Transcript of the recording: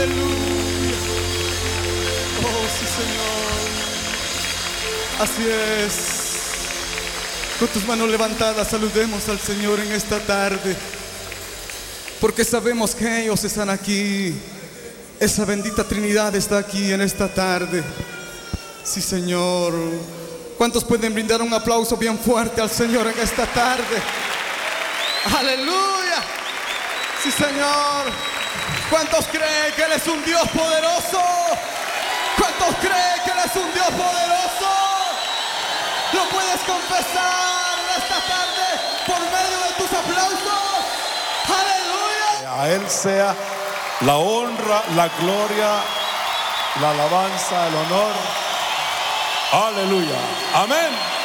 Aleluya. Oh, sí, Señor. Así es. Con tus manos levantadas saludemos al Señor en esta tarde, porque sabemos que ellos están aquí. Esa bendita Trinidad está aquí en esta tarde. Sí, Señor. ¿Cuántos pueden brindar un aplauso bien fuerte al Señor en esta tarde? Aleluya. Sí, Señor. ¿Cuántos creen que Él es un Dios poderoso? ¿Cuántos creen que Él es un Dios poderoso? Lo puedes confesar en esta tarde por medio de tus aplausos. Aleluya. A Él sea la honra, la gloria, la alabanza, el honor. Aleluya. Amén.